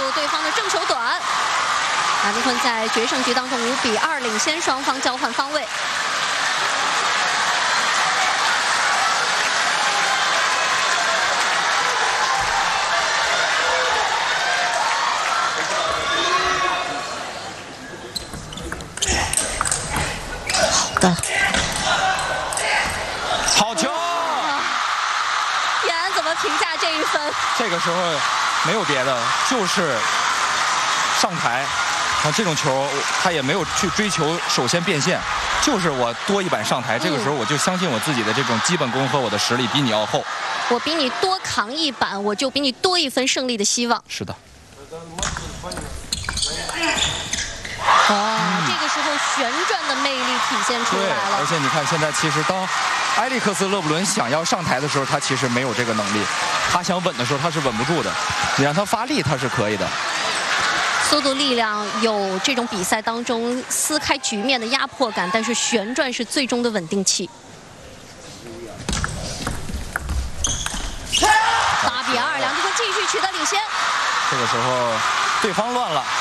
住对方的正手短。梁靖昆在决胜局当中5比2领先，双方交换方位。 好球！ 叶安怎么评价这一分？ 这个时候没有别的，就是上台。啊，这种球他也没有去追求首先变现，就是我多一板上台。这个时候我就相信我自己的这种基本功和我的实力比你要厚。 我比你多扛一板，我就比你多1分胜利的希望。 是的。 这个时候旋转的魅力体现出来了。 而且你看，现在其实当埃里克斯·勒布伦想要上台的时候，他其实没有这个能力。他想稳的时候，他是稳不住的。你让他发力，他是可以的。 速度、力量有这种比赛当中撕开局面的压迫感，但是旋转是最终的稳定器。8比2，梁靖昆继续取得领先。 这个时候，对方乱了。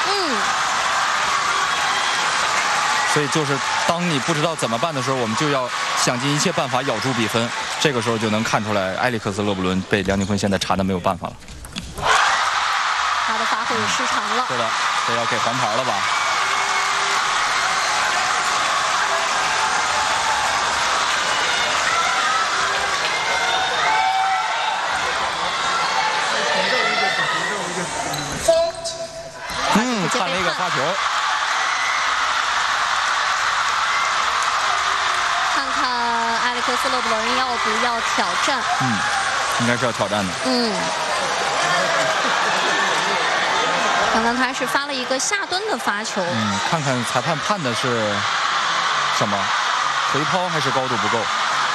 所以就是当你不知道怎么办的时候，我们就要想尽一切办法咬住比分。这个时候就能看出来，埃里克斯·勒布伦被梁靖昆现在缠得没有办法了。 他的发挥也失常了。 是的，这要给黄牌了吧？看了一个发球。 埃里克斯·勒布伦要不要挑战？ 应该是要挑战的。 刚刚他是发了一个下蹲的发球。 看看裁判判的是什么？回抛还是高度不够？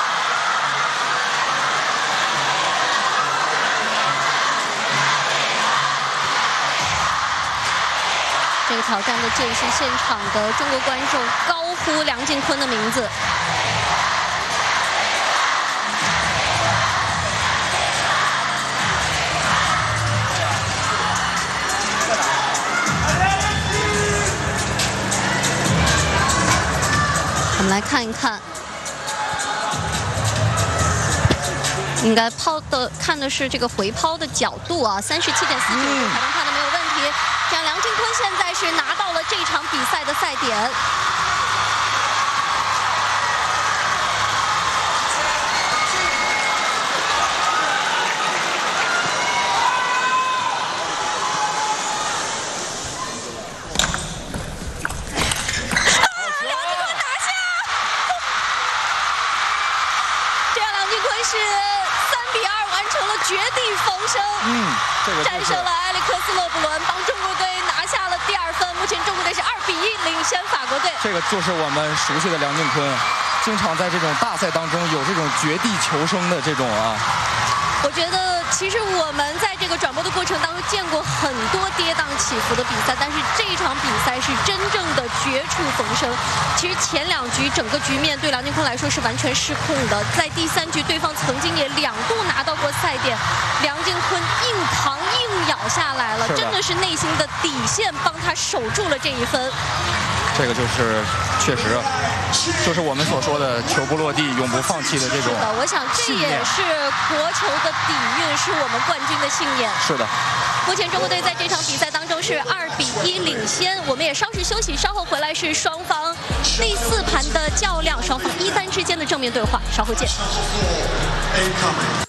这个挑战的间隙，现场的中国观众高呼梁靖昆的名字。 我们来看一看，应该看的是这个回抛的角度啊，37.49，裁判判的没有问题。这样，梁靖昆现在是拿到了这场比赛的赛点。是3比2完成了绝地逢生，战胜了埃里克斯·勒布伦，帮中国队拿下了第2分。目前中国队是2比1领先法国队。 这个就是我们熟悉的梁靖昆，经常在这种大赛当中有这种绝地求生的这种啊。 我觉得其实我们在这个转播的过程当中见过很多跌宕起伏的比赛，但是这一场比赛是真正的绝处逢生。其实前2局整个局面对梁靖昆来说是完全失控的，在第3局对方曾经也2度拿到过赛点，梁靖昆硬扛硬咬下来了，真的是内心的底线帮他守住了这1分。 这个就是确实，就是我们所说的球不落地永不放弃的这种。 是的，我想这也是国球的底蕴，是我们冠军的信念。 是的。 目前中国队在这场比赛当中是2比1领先，我们也稍事休息，稍后回来是双方第4盘的较量，双方1-3之间的正面对话，稍后见。